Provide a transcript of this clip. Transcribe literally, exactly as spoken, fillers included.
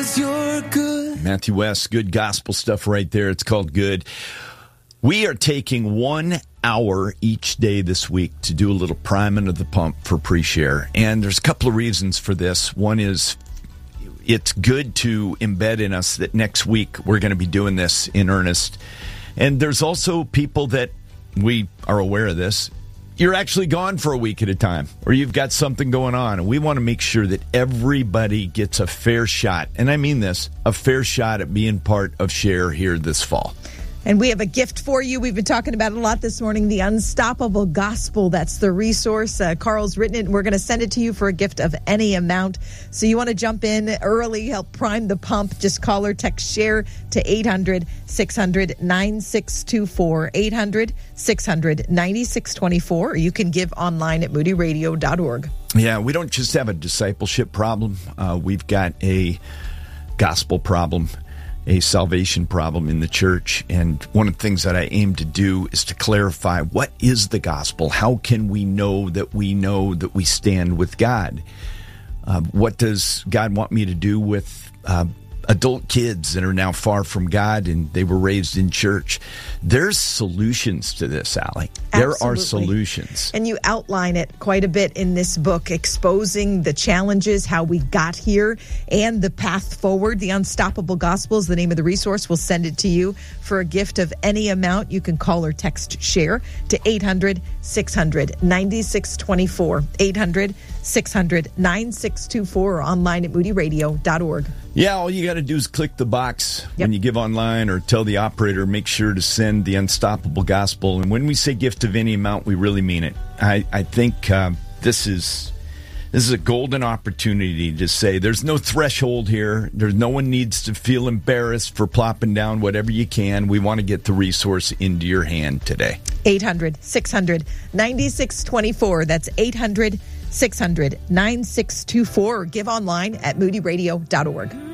'cause you're good. Matthew West, good gospel stuff right there. It's called Good. We are taking one hour each day this week to do a little priming of the pump for pre-share. And there's a couple of reasons for this. One is it's good to embed in us that next week we're going to be doing this in earnest. And there's also people that we are aware of this. You're actually gone for a week at a time, or you've got something going on. And we want to make sure that everybody gets a fair shot. And I mean this, a fair shot at being part of Share here this fall. And we have a gift for you. We've been talking about it a lot this morning, the Unstoppable Gospel. That's the resource. Uh, Carl's written it, and we're going to send it to you for a gift of any amount. So you want to jump in early, help prime the pump. Just call or text SHARE to eight hundred, six hundred, nine six two four, eight hundred, six hundred, nine six two four, or you can give online at moody radio dot org. Yeah, we don't just have a discipleship problem. Uh, we've got a gospel problem, a salvation problem in the church. And one of the things that I aim to do is to clarify, what is the gospel? How can we know that we know that we stand with God? Uh, what does God want me to do with uh, adult kids that are now far from God and they were raised in church? There's solutions to this, Allie. There Absolutely. are solutions. And you outline it quite a bit in this book, exposing the challenges, how we got here, and the path forward. The Unstoppable Gospel is the name of the resource. We'll send it to you for a gift of any amount. You can call or text SHARE to eight hundred, six hundred, nine six two four, eight hundred, six hundred, nine six two four, or online at moody radio dot org. Yeah, all you got to do is click the box Yep. when you give online, or tell the operator, make sure to send the Unstoppable Gospel. And when we say gift of any amount, we really mean it. I, I think uh, this is this is a golden opportunity to say there's no threshold here. There's no one needs to feel embarrassed for plopping down whatever you can. We want to get the resource into your hand today. eight hundred, six hundred, nine six two four. That's eight hundred, six hundred, nine six two four. Or give online at moody radio dot org.